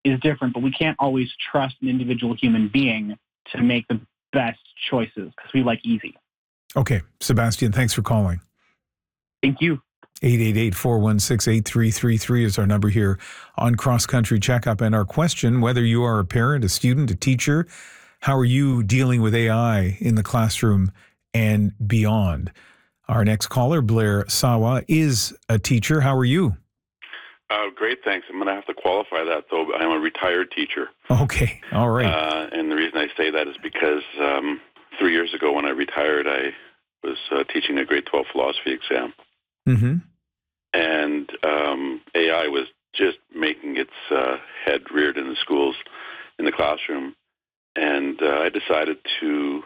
is different, but we can't always trust an individual human being to make the best choices because we like easy. Okay, Sebastian, thanks for calling. Thank you. 888-416-8333 is our number here on Cross Country Checkup. And our question, whether you are a parent, a student, a teacher, how are you dealing with AI in the classroom and beyond? Our next caller, Blair Sawa, is a teacher. How are you? Great, thanks. I'm going to have to qualify that, though. I'm a retired teacher. Okay, all right. And the reason I say that is because 3 years ago when I retired, I was teaching a grade 12 philosophy exam. Mm-hmm. And AI was just making its head reared in the schools, in the classroom. And I decided to,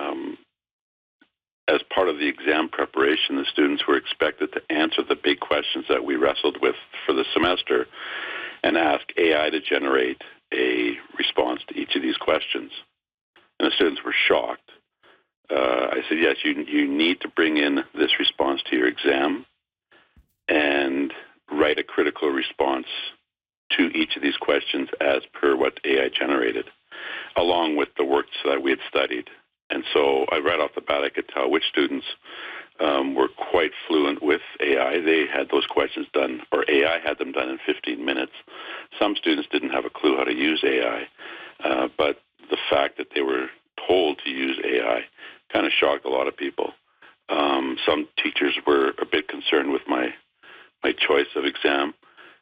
as part of the exam preparation, the students were expected to answer the big questions that we wrestled with for the semester and ask AI to generate a response to each of these questions. And the students were shocked. I said, yes, you need to bring in this response to your exam and write a critical response to each of these questions as per what AI generated, along with the works that we had studied. And so right off the bat, I could tell which students were quite fluent with AI. They had those questions done, or AI had them done in 15 minutes. Some students didn't have a clue how to use AI, but the fact that they were told to use AI kind of shocked a lot of people. Some teachers were a bit concerned with my choice of exam,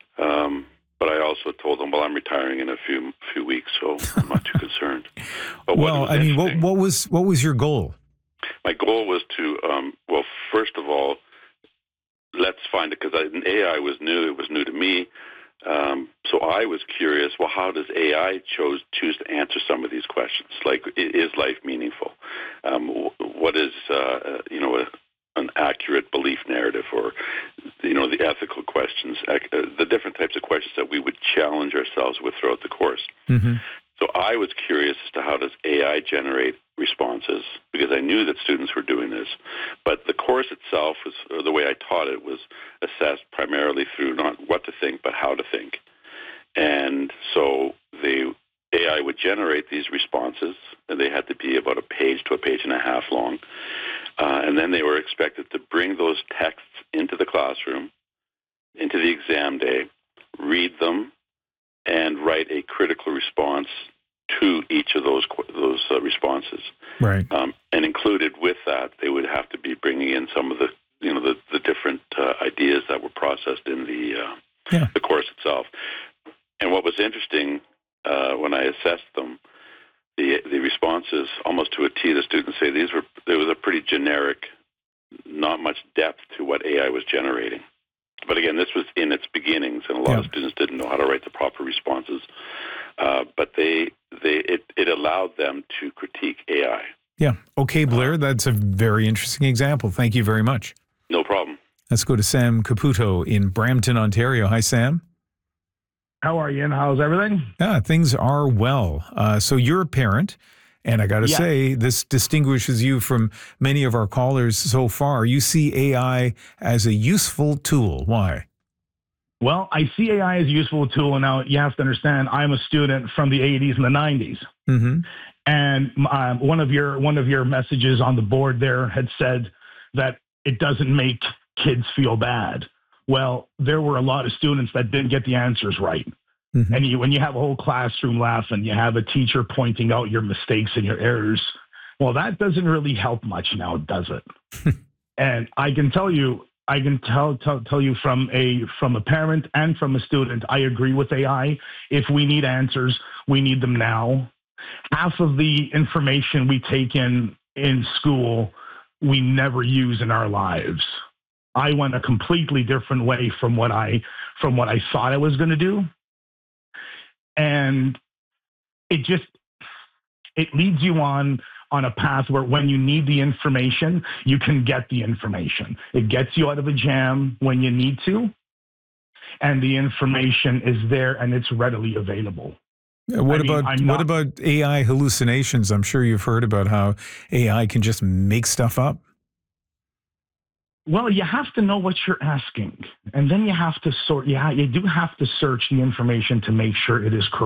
but I also told them, well, I'm retiring in a few weeks, so I'm not too concerned. But well, I mean, what was your goal? My goal was to, well, first of all, let's find it, because AI was new. It was new to me. So I was curious, well, how does AI choose to answer some of these questions? Like, is life meaningful? What is, an accurate belief narrative, or, the ethical questions, the different types of questions that we would challenge ourselves with throughout the course. Mm-hmm. So I was curious as to how does AI generate responses, because I knew that students were doing this. But the course itself, or the way I taught it, was assessed primarily through not what to think, but how to think. And so the AI would generate these responses, and they had to be about a page to a page and a half long. And then they were expected to bring those texts into the classroom, into the exam day, read them, and write a critical response to each of those responses. Right. And included with that, they would have to be bringing in some of the different ideas that were processed in the course itself. And what was interesting when I assessed them, the responses, almost to a T, the students say there was a pretty generic, not much depth to what AI was generating. But again, this was in its beginnings, and a lot of students didn't know how to write the proper responses. But it allowed them to critique AI. Yeah. Okay, Blair, that's a very interesting example. Thank you very much. No problem. Let's go to Sam Caputo in Brampton, Ontario. Hi, Sam. How are you, and how's everything? Yeah, things are well. So you're a parent, and I got to say, this distinguishes you from many of our callers so far. You see AI as a useful tool. Why? Well, I see AI as a useful tool, and now you have to understand, I'm a student from the 80s and the 90s. Mm-hmm. And one of your messages on the board there had said that it doesn't make kids feel bad. Well, there were a lot of students that didn't get the answers right. Mm-hmm. And when you have a whole classroom laughing, you have a teacher pointing out your mistakes and your errors, well, that doesn't really help much now, does it? And I can tell you from a parent and from a student, I agree with AI. If we need answers, we need them now. Half of the information we take in school, we never use in our lives. I went a completely different way from what I thought I was going to do. And it leads you on a path where when you need the information, you can get the information. It gets you out of a jam when you need to, and the information is there and it's readily available. What about AI hallucinations? I'm sure you've heard about how AI can just make stuff up. Well, you have to know what you're asking, and then you have to sort. Yeah, you do have to search the information to make sure it is correct.